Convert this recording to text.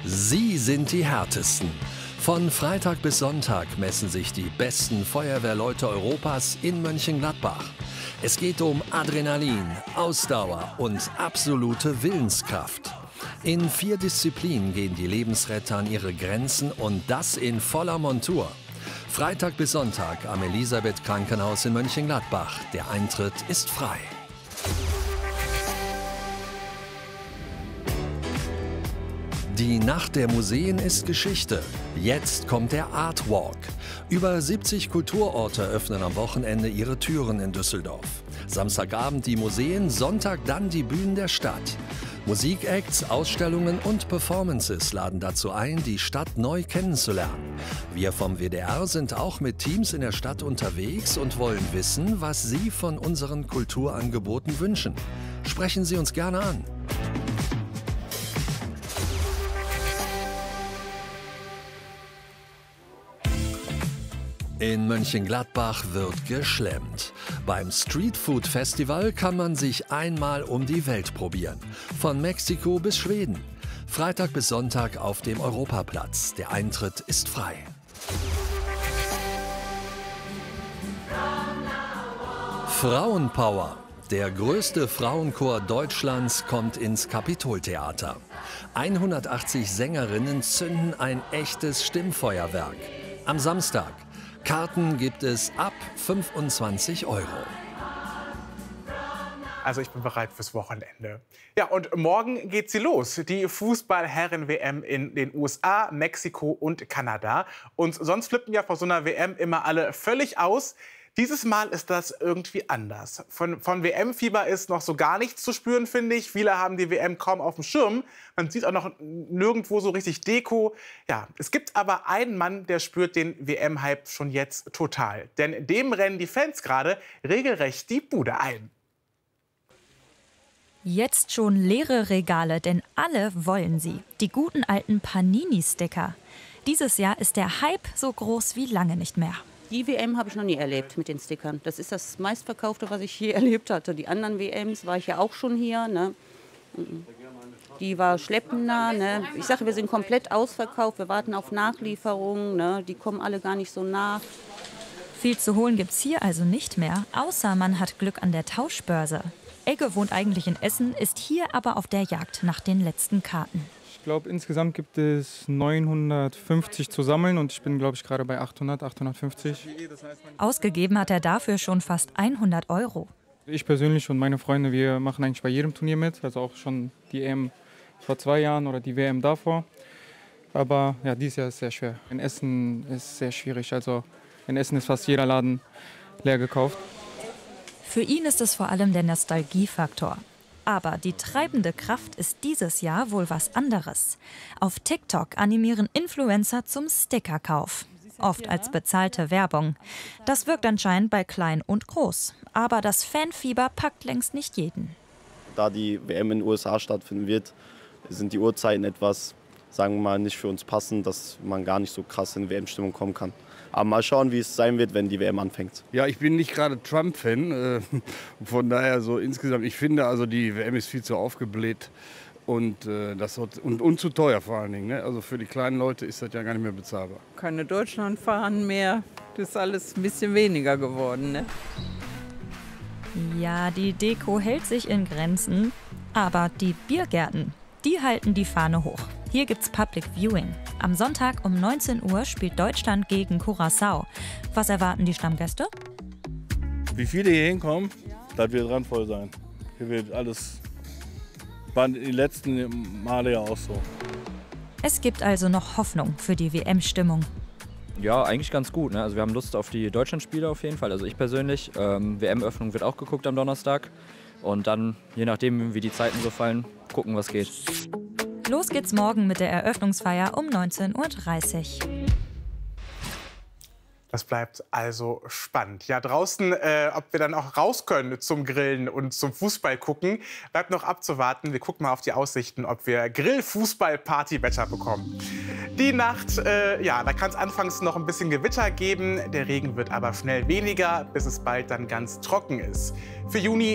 Sie sind die Härtesten. Von Freitag bis Sonntag messen sich die besten Feuerwehrleute Europas in Mönchengladbach. Es geht um Adrenalin, Ausdauer und absolute Willenskraft. In 4 Disziplinen gehen die Lebensretter an ihre Grenzen und das in voller Montur. Freitag bis Sonntag am Elisabeth-Krankenhaus in Mönchengladbach. Der Eintritt ist frei. Die Nacht der Museen ist Geschichte. Jetzt kommt der Art Walk. Über 70 Kulturorte öffnen am Wochenende ihre Türen in Düsseldorf. Samstagabend die Museen, Sonntag dann die Bühnen der Stadt. Musikacts, Ausstellungen und Performances laden dazu ein, die Stadt neu kennenzulernen. Wir vom WDR sind auch mit Teams in der Stadt unterwegs und wollen wissen, was Sie von unseren Kulturangeboten wünschen. Sprechen Sie uns gerne an. In Mönchengladbach wird geschlemmt. Beim Street Food Festival kann man sich einmal um die Welt probieren. Von Mexiko bis Schweden. Freitag bis Sonntag auf dem Europaplatz. Der Eintritt ist frei. Frauenpower. Der größte Frauenchor Deutschlands kommt ins Kapitoltheater. 180 Sängerinnen zünden ein echtes Stimmfeuerwerk. Am Samstag. Karten gibt es ab 25 €. Also ich bin bereit fürs Wochenende. Ja, und morgen geht sie los. Die Fußball-Herren-WM in den USA, Mexiko und Kanada. Und sonst flippen ja vor so einer WM immer alle völlig aus. Dieses Mal ist das irgendwie anders. Von WM-Fieber ist noch so gar nichts zu spüren, finde ich. Viele haben die WM kaum auf dem Schirm. Man sieht auch noch nirgendwo so richtig Deko. Ja, es gibt aber einen Mann, der spürt den WM-Hype schon jetzt total. Denn dem rennen die Fans gerade regelrecht die Bude ein. Jetzt schon leere Regale, denn alle wollen sie. Die guten alten Panini-Sticker. Dieses Jahr ist der Hype so groß wie lange nicht mehr. Die WM habe ich noch nie erlebt mit den Stickern. Das ist das meistverkaufte, was ich je erlebt hatte. Die anderen WMs war ich ja auch schon hier. Ne? Die war schleppender. Ne? Ich sage, wir sind komplett ausverkauft. Wir warten auf Nachlieferungen. Ne? Die kommen alle gar nicht so nach. Viel zu holen gibt's hier also nicht mehr, außer man hat Glück an der Tauschbörse. Egge wohnt eigentlich in Essen, ist hier aber auf der Jagd nach den letzten Karten. Ich glaube, insgesamt gibt es 950 zu sammeln und ich bin, glaube ich, gerade bei 850. Ausgegeben hat er dafür schon fast 100 €. Ich persönlich und meine Freunde, wir machen eigentlich bei jedem Turnier mit, also auch schon die EM vor 2 Jahren oder die WM davor. Aber ja, dieses Jahr ist sehr schwer. In Essen ist sehr schwierig, also in Essen ist fast jeder Laden leer gekauft. Für ihn ist es vor allem der Nostalgiefaktor. Aber die treibende Kraft ist dieses Jahr wohl was anderes. Auf TikTok animieren Influencer zum Stickerkauf. Oft als bezahlte Werbung. Das wirkt anscheinend bei klein und groß. Aber das Fanfieber packt längst nicht jeden. Da die WM in den USA stattfinden wird, sind die Uhrzeiten etwas, sagen wir mal, nicht für uns passend, dass man gar nicht so krass in WM-Stimmung kommen kann. Aber mal schauen, wie es sein wird, wenn die WM anfängt. Ja, ich bin nicht gerade Trump-Fan. Von daher so insgesamt, ich finde, also die WM ist viel zu aufgebläht und zu teuer vor allen Dingen. Ne? Also für die kleinen Leute ist das ja gar nicht mehr bezahlbar. Keine Deutschland fahren mehr. Das ist alles ein bisschen weniger geworden. Ne? Ja, die Deko hält sich in Grenzen. Aber die Biergärten, die halten die Fahne hoch. Hier gibt's Public Viewing. Am Sonntag um 19 Uhr spielt Deutschland gegen Curaçao. Was erwarten die Stammgäste? Wie viele hier hinkommen, das wird randvoll sein. Hier wird alles, war die letzten Male ja auch so. Es gibt also noch Hoffnung für die WM-Stimmung. Ja, eigentlich ganz gut. Ne? Also wir haben Lust auf die Deutschlandspiele auf jeden Fall. Also ich persönlich. WM-Öffnung wird auch geguckt am Donnerstag. Und dann, je nachdem wie die Zeiten so fallen, gucken, was geht. Los geht's morgen mit der Eröffnungsfeier um 19:30 Uhr. Das bleibt also spannend. Ja, draußen, ob wir dann auch raus können zum Grillen und zum Fußball gucken, bleibt noch abzuwarten. Wir gucken mal auf die Aussichten, ob wir Grill-Fußball-Partywetter bekommen. Die Nacht, ja, da kann es anfangs noch ein bisschen Gewitter geben. Der Regen wird aber schnell weniger, bis es bald dann ganz trocken ist. Für Juni